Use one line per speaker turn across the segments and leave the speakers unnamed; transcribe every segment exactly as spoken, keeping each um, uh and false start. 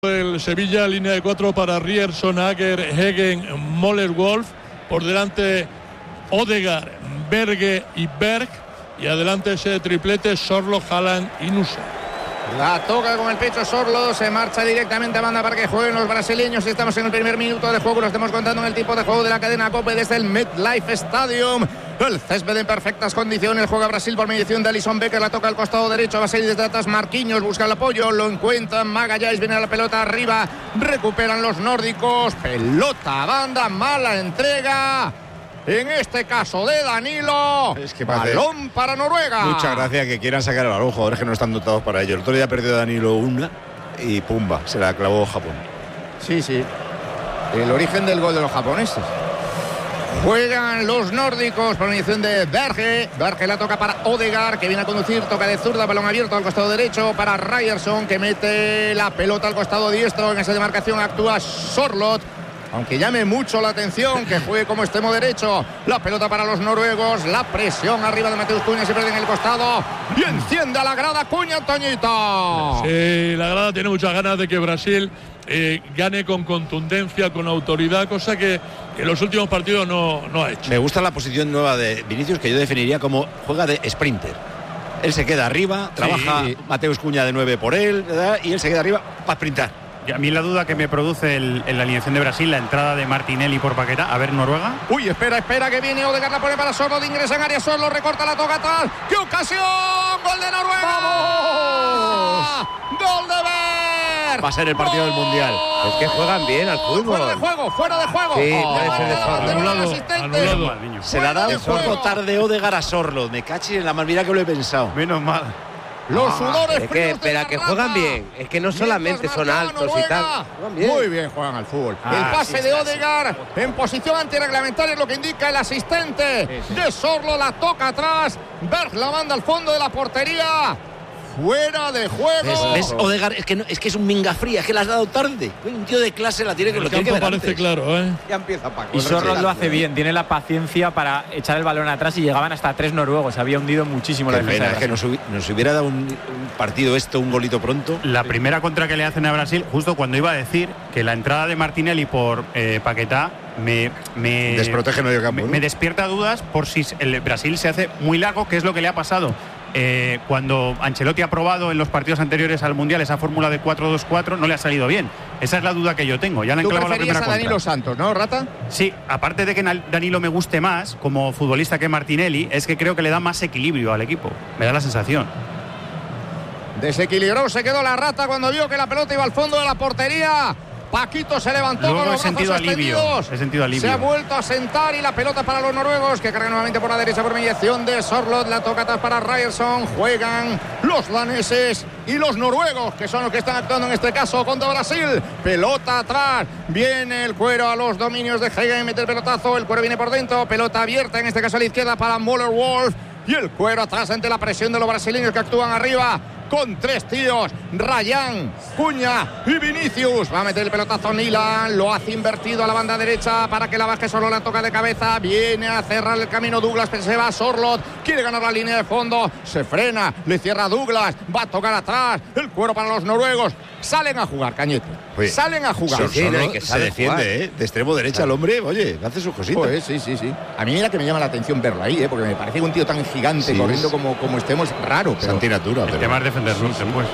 El Sevilla, línea de cuatro para Ryerson, Ager, Hegen, Möller-Wolf. Por delante Odegaard, Berge y Berg. Y adelante ese triplete Sorloth, Haaland y Nusa.
La toca con el pecho Sorloth, se marcha directamente a banda para que jueguen los brasileños. Estamos en el primer minuto de juego, lo estamos contando en el tipo de juego de la cadena COPE desde el MetLife Stadium. El césped en perfectas condiciones, juega Brasil por mediación de Alisson Becker, la toca al costado derecho, va a salir desde atrás Marquinhos, busca el apoyo, lo encuentran, Magalhães, viene la pelota arriba, recuperan los nórdicos, pelota a banda, mala entrega. En este caso de Danilo,
es que
balón para Noruega.
Muchas gracias que quieran sacar a los jugadores que no están dotados para ello. El otro día perdió Danilo una y pumba, se la clavó Japón.
Sí, sí. El origen del gol de los japoneses. Juegan los nórdicos por mediación de Berge. Berge la toca para Odegaard, que viene a conducir, toca de zurda, balón abierto al costado derecho para Ryerson, que mete la pelota al costado diestro. En esa demarcación actúa Sorloth. Aunque llame mucho la atención que juegue como extremo derecho. La pelota para los noruegos. La presión arriba de Mateus Cunha. Se pierde en el costado. Y enciende a la grada Cunha, Toñito.
Sí, la grada tiene muchas ganas de que Brasil eh, gane con contundencia, con autoridad, cosa que en los últimos partidos no, no ha hecho.
Me gusta la posición nueva de Vinicius, que yo definiría como juega de sprinter. Él se queda arriba, trabaja sí. Mateus Cunha de nueve por él, ¿verdad? Y él se queda arriba para sprintar.
Y a mí la duda que me produce el, en la alineación de Brasil, la entrada de Martinelli por Paquetá. A ver, Noruega.
Uy, espera, espera, que viene Odegaard, la pone para Sorloth, ingresa en área, Sorloth, recorta, la toca atrás. ¡Qué ocasión! ¡Gol de Noruega! ¡Vamos! ¡Gol de Berg!
Va a ser el partido del Mundial.
Es que juegan bien al fútbol.
Fuera de juego, fuera de juego.
Sí,
oh,
puede ser de Sorloth.
Anulado, anulado.
Se la da un poco tarde Odegaard a Sorloth. Me caché en la mal, mira que lo he pensado.
Menos mal.
Los
ah,
sudores
es que espera que juegan bien, es que no solamente son altos y tal, juegan bien.
Muy bien juegan al fútbol.
Ah,
el pase
sí,
de
sí,
Odegaard
sí.
en posición antirreglamentaria es lo que indica el asistente sí, sí. de Sorloth, la toca atrás, Berg la manda al fondo de la portería. Fuera de juego.
¿Ves? ¿Ves? Odegaard es que, no, es que es un minga fría, es que la has dado tarde. Un tío de clase la tiene que
el
lo tiene que ver
parece
antes.
claro, ¿eh?
Ya empieza Paco.
Y Sorloth lo hace bien, tiene la paciencia para echar el balón atrás y llegaban hasta tres noruegos. Había hundido muchísimo
Qué
la defensa.
Pena, es que nos, hubi nos hubiera dado un, un partido esto, un golito pronto.
La primera contra que le hacen a Brasil, justo cuando iba a decir que la entrada de Martinelli por eh, Paquetá me, me
desprotege medio campo,
me,
¿no?
me despierta dudas por si el Brasil se hace muy largo, que es lo que le ha pasado. Eh, cuando Ancelotti ha probado en los partidos anteriores al Mundial esa fórmula de cuatro dos cuatro, no le ha salido bien. Esa es la duda que yo tengo. Ya le han clavado la primera
a
contra.
Danilo Santos, ¿no, Rata?
Sí, aparte de que Danilo me guste más como futbolista que Martinelli, es que creo que le da más equilibrio al equipo. Me da la sensación.
Desequilibró, se quedó la Rata cuando vio que la pelota iba al fondo de la portería. Paquito se levantó
Luego
con los
he sentido
brazos
alivio,
extendidos.
he sentido alivio.
Se ha vuelto a sentar y la pelota para los noruegos, que cargan nuevamente por la derecha por mediación de Sorloth. La toca atrás para Ryerson. Juegan los daneses y los noruegos, que son los que están actuando en este caso contra Brasil. Pelota atrás. Viene el cuero a los dominios de Hegen. Mete el pelotazo. El cuero viene por dentro. Pelota abierta, en este caso a la izquierda para Möller-Wolf. Y el cuero atrás ante la presión de los brasileños que actúan arriba. Con tres tíos, Ryan, Cunha y Vinicius. Va a meter el pelotazo Nilan, lo hace invertido a la banda derecha para que la baje, solo la toca de cabeza. Viene a cerrar el camino Douglas, pero se va Sorloth, quiere ganar la línea de fondo, se frena, le cierra Douglas, va a tocar atrás, el cuero para los noruegos. Salen a jugar, Cañete. Oye, salen a jugar.
Sí, sí, no hay que se defiende, jugar. ¿eh? De extremo derecha el hombre, oye, hace sus cositas.
Pues, sí, sí, sí. A mí mira que me llama la atención verlo ahí, ¿eh? Porque me parece que un tío tan gigante sí, corriendo como, como estemos raro.
Pero antinatura.
El tema es defender Nusa, pues.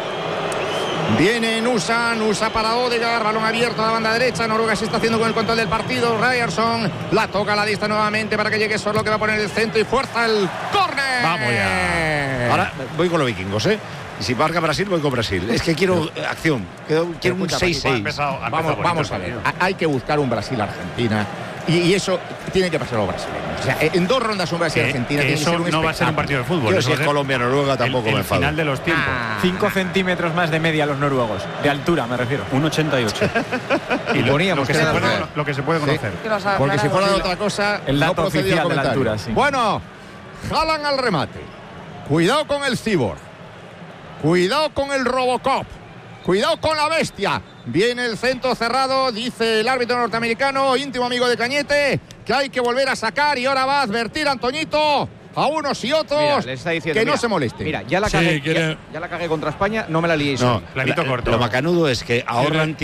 Viene Nusa, Nusa para Odegaard, balón abierto a la banda derecha. Noruega se está haciendo con el control del partido. Ryerson la toca a la lista nuevamente para que llegue Sorloth, que va a poner el centro y fuerza el córner.
Vamos ya. Ahora voy con los vikingos, ¿eh? Y si marca Brasil, voy con Brasil. Es que quiero acción. Quiero, quiero un seis seis.
Vamos, vamos a ver. Hay que buscar un Brasil-Argentina. Y, y eso tiene que pasar a los brasileños. O sea, en dos rondas un Brasil-Argentina tiene que ser un
no va a ser un partido de fútbol.
Yo si es Colombia-Noruega tampoco
el,
me
el
enfado.
Final de los tiempos.
Ah.
Cinco centímetros más de media los noruegos. De altura, me refiero.
un ochenta y ocho. Y lo, lo, que se puede, lo que se puede conocer.
Sí. Porque si fuera de otra cosa,
el dato
no
oficial de la altura, sí.
Bueno, Haaland al remate. Cuidado con el Cyborg. Cuidado con el Robocop. Cuidado con la bestia. Viene el centro cerrado, dice el árbitro norteamericano, íntimo amigo de Cañete, que hay que volver a sacar y ahora va a advertir a Antoñito a unos y otros.
Mira, le está diciendo,
que
mira,
no se moleste.
Mira, ya la,
Sí,
cagué,
quiere...
ya, ya la cagué contra España, no me la liéis.
No,
planito
la,
corto.
Lo macanudo es que ahorran